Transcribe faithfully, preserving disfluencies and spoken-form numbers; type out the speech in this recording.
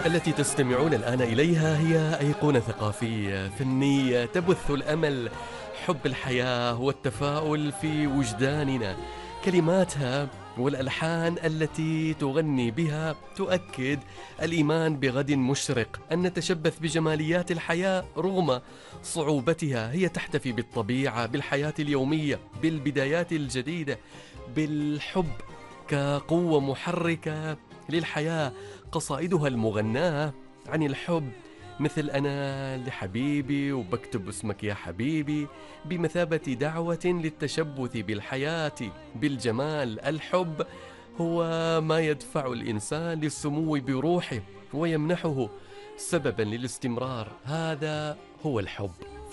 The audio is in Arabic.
التي تستمعون الآن إليها هي أيقونة ثقافية فنية تبث الأمل، حب الحياة والتفاؤل في وجداننا. كلماتها والألحان التي تغني بها تؤكد الإيمان بغد مشرق، أن نتشبث بجماليات الحياة رغم صعوبتها. هي تحتفي بالطبيعة، بالحياة اليومية، بالبدايات الجديدة، بالحب كقوة محركة للحياة. قصائدها المغناة عن الحب مثل أنا لحبيبي وبكتب اسمك يا حبيبي بمثابة دعوة للتشبث بالحياة بالجمال. الحب هو ما يدفع الإنسان للسمو بروحه ويمنحه سببا للاستمرار. هذا هو الحب.